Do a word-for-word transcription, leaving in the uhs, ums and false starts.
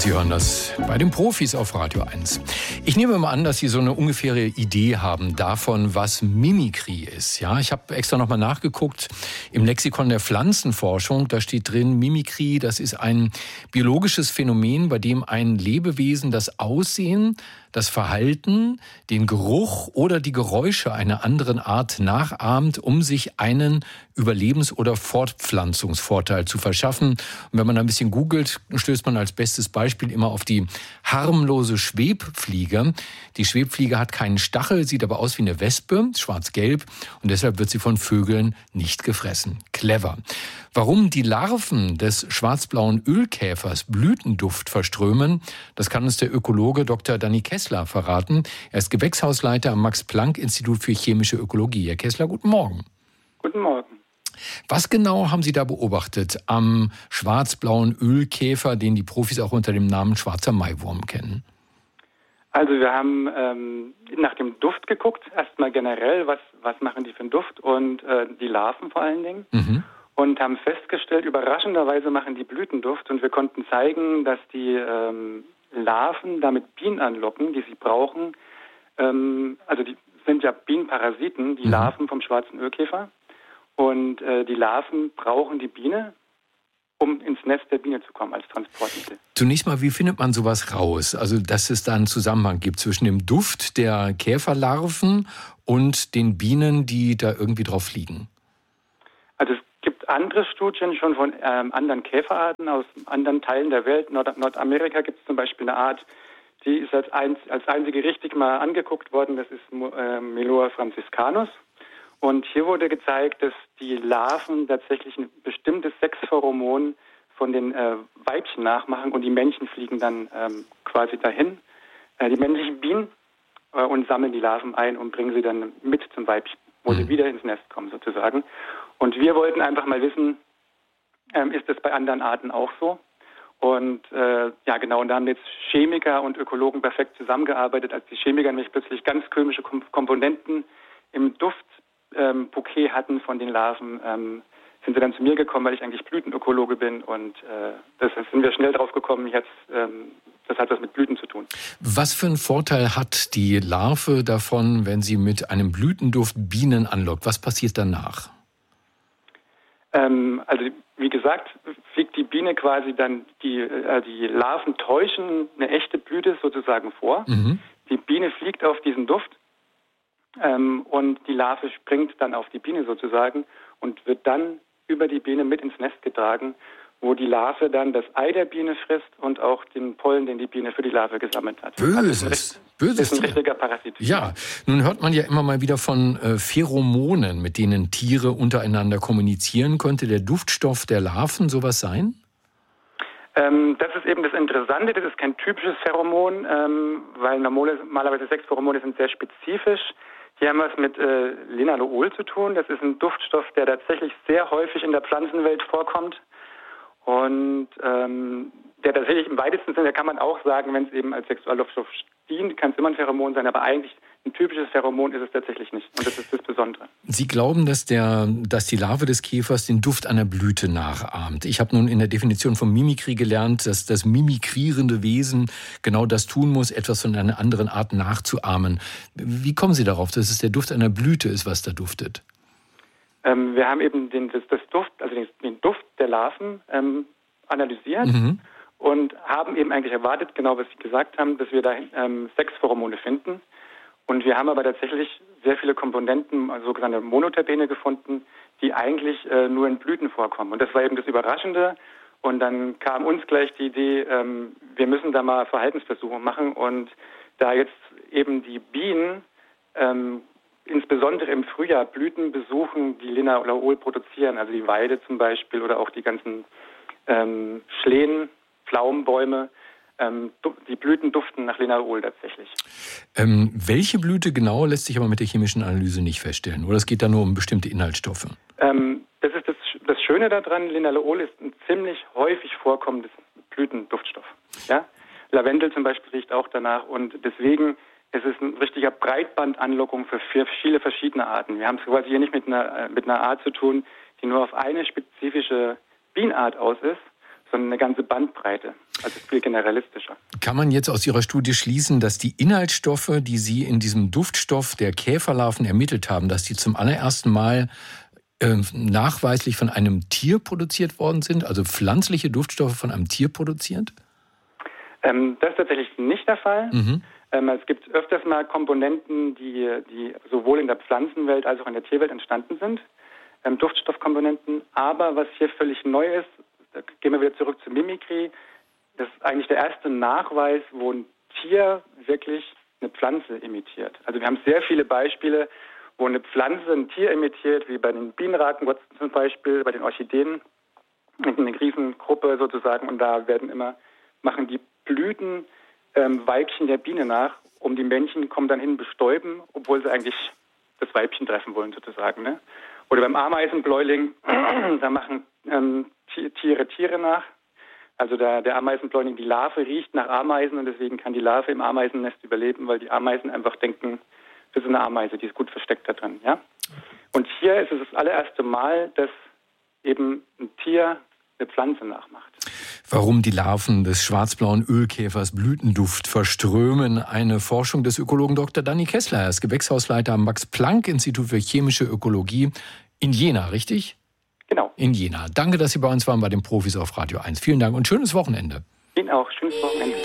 Sie hören das bei den Profis auf Radio eins. Ich nehme mal an, dass Sie so eine ungefähre Idee haben davon, was Mimikry ist. Ja, ich habe extra nochmal nachgeguckt im Lexikon der Pflanzenforschung. Da steht drin, Mimikry, das ist ein biologisches Phänomen, bei dem ein Lebewesen das Aussehen, das Verhalten, den Geruch oder die Geräusche einer anderen Art nachahmt, um sich einen Überlebens- oder Fortpflanzungsvorteil zu verschaffen. Und wenn man ein bisschen googelt, stößt man als bestes Beispiel immer auf die harmlose Schwebfliege. Die Schwebfliege hat keinen Stachel, sieht aber aus wie eine Wespe, schwarz-gelb, und deshalb wird sie von Vögeln nicht gefressen. Clever. Warum die Larven des schwarzblauen Ölkäfers Blütenduft verströmen, das kann uns der Ökologe Doktor Danny Kessler verraten. Er ist Gewächshausleiter am Max-Planck-Institut für chemische Ökologie. Herr Kessler, guten Morgen. Guten Morgen. Was genau haben Sie da beobachtet am schwarzblauen Ölkäfer, den die Profis auch unter dem Namen schwarzer Maiwurm kennen? Also wir haben ähm, nach dem Duft geguckt, erstmal generell, was, was machen die für einen Duft und äh, die Larven vor allen Dingen. Mhm. Und haben festgestellt, überraschenderweise machen die Blütenduft, und wir konnten zeigen, dass die ähm, Larven damit Bienen anlocken, die sie brauchen. Ähm, also die sind ja Bienenparasiten, die mhm. Larven vom schwarzen Ölkäfer. Und äh, die Larven brauchen die Biene, um ins Nest der Biene zu kommen als Transportmittel. Zunächst mal, wie findet man sowas raus? Also, dass es da einen Zusammenhang gibt zwischen dem Duft der Käferlarven und den Bienen, die da irgendwie drauf fliegen. Also es gibt andere Studien schon von ähm, anderen Käferarten aus anderen Teilen der Welt. Nord- Nordamerika gibt es zum Beispiel eine Art, die ist als, ein, als einzige richtig mal angeguckt worden. Das ist äh, Meloa franciscanus. Und hier wurde gezeigt, dass die Larven tatsächlich ein bestimmtes Sexpheromon von den äh, Weibchen nachmachen, und die Männchen fliegen dann ähm, quasi dahin, äh, die männlichen Bienen, äh, und sammeln die Larven ein und bringen sie dann mit zum Weibchen, wo mhm. sie wieder ins Nest kommen sozusagen. Und wir wollten einfach mal wissen, ähm, ist das bei anderen Arten auch so? Und äh, ja genau, und da haben jetzt Chemiker und Ökologen perfekt zusammengearbeitet. Als die Chemiker nämlich plötzlich ganz komische Kom- Komponenten im Duft Ähm, Bouquet hatten von den Larven, ähm, sind sie dann zu mir gekommen, weil ich eigentlich Blütenökologe bin, und äh, das sind wir schnell drauf gekommen, jetzt, ähm, das hat was mit Blüten zu tun. Was für einen Vorteil hat die Larve davon, wenn sie mit einem Blütenduft Bienen anlockt? Was passiert danach? Ähm, also wie gesagt, fliegt die Biene quasi dann, die, äh, die Larven täuschen eine echte Blüte sozusagen vor. Mhm. Die Biene fliegt auf diesen Duft. Ähm, und die Larve springt dann auf die Biene sozusagen und wird dann über die Biene mit ins Nest getragen, wo die Larve dann das Ei der Biene frisst und auch den Pollen, den die Biene für die Larve gesammelt hat. Böses, also ist ein, böses ist ein richtiger Parasit. Ja, nun hört man ja immer mal wieder von äh, Pheromonen, mit denen Tiere untereinander kommunizieren. Könnte der Duftstoff der Larven sowas sein? Ähm, das ist eben das Interessante, das ist kein typisches Pheromon, ähm, weil normalerweise sechs Pheromone sind sehr spezifisch. Hier haben wir es mit äh, Linalool zu tun. Das ist ein Duftstoff, der tatsächlich sehr häufig in der Pflanzenwelt vorkommt. Und ähm, der tatsächlich im weitesten Sinne, kann man auch sagen, wenn es eben als Sexualduftstoff dient, kann es immer ein Pheromon sein, aber eigentlich ein typisches Pheromon ist es tatsächlich nicht. Und das ist das Besondere. Sie glauben, dass, der, dass die Larve des Käfers den Duft einer Blüte nachahmt. Ich habe nun in der Definition von Mimikry gelernt, dass das mimikrierende Wesen genau das tun muss, etwas von einer anderen Art nachzuahmen. Wie kommen Sie darauf, dass es der Duft einer Blüte ist, was da duftet? Ähm, wir haben eben den, das, das Duft, also den, den Duft der Larven ähm, analysiert. Mhm. Und haben eben eigentlich erwartet, genau was Sie gesagt haben, dass wir da ähm, Sexpheromone finden. Und wir haben aber tatsächlich sehr viele Komponenten, also sogenannte Monoterpene gefunden, die eigentlich äh, nur in Blüten vorkommen. Und das war eben das Überraschende. Und dann kam uns gleich die Idee, ähm, wir müssen da mal Verhaltensversuche machen. Und da jetzt eben die Bienen ähm, insbesondere im Frühjahr Blüten besuchen, die Linalool produzieren, also die Weide zum Beispiel oder auch die ganzen ähm, Schlehen, Pflaumenbäume, ähm, die Blüten duften nach Linalool tatsächlich. Ähm, welche Blüte genau lässt sich aber mit der chemischen Analyse nicht feststellen? Oder es geht da nur um bestimmte Inhaltsstoffe? Ähm, das ist das, das Schöne daran, Linalool ist ein ziemlich häufig vorkommendes Blütenduftstoff. Ja? Lavendel zum Beispiel riecht auch danach, und deswegen ist es ein richtiger Breitbandanlockung für viele verschiedene Arten. Wir haben es quasi hier nicht mit einer, mit einer Art zu tun, die nur auf eine spezifische Bienenart aus ist, sondern eine ganze Bandbreite, also viel generalistischer. Kann man jetzt aus Ihrer Studie schließen, dass die Inhaltsstoffe, die Sie in diesem Duftstoff der Käferlarven ermittelt haben, dass die zum allerersten Mal äh, nachweislich von einem Tier produziert worden sind, also pflanzliche Duftstoffe von einem Tier produziert? Ähm, das ist tatsächlich nicht der Fall. Mhm. Ähm, es gibt öfters mal Komponenten, die, die sowohl in der Pflanzenwelt als auch in der Tierwelt entstanden sind, ähm, Duftstoffkomponenten. Aber was hier völlig neu ist, da gehen wir wieder zurück zur Mimikrie. Das ist eigentlich der erste Nachweis, wo ein Tier wirklich eine Pflanze imitiert. Also wir haben sehr viele Beispiele, wo eine Pflanze ein Tier imitiert, wie bei den Bienenrakenwurzeln zum Beispiel, bei den Orchideen, eine Riesengruppe sozusagen. Und da werden immer, machen die Blüten ähm, Weibchen der Biene nach, um die Männchen kommen dann hin, bestäuben, obwohl sie eigentlich das Weibchen treffen wollen sozusagen. Ne? Oder beim Ameisenbläuling, da machen ähm, Tiere Tiere nach. Also der, der Ameisenbläuling, die Larve riecht nach Ameisen und deswegen kann die Larve im Ameisennest überleben, weil die Ameisen einfach denken, das ist eine Ameise, die ist gut versteckt da drin. Ja? Und hier ist es das allererste Mal, dass eben ein Tier eine Pflanze nachmacht. Warum die Larven des schwarzblauen Ölkäfers Blütenduft verströmen. Eine Forschung des Ökologen Doktor Danny Kessler. Er ist Gewächshausleiter am Max-Planck-Institut für chemische Ökologie in Jena, richtig? Genau. In Jena. Danke, dass Sie bei uns waren bei den Profis auf Radio eins. Vielen Dank und schönes Wochenende. Ihnen auch. Schönes Wochenende.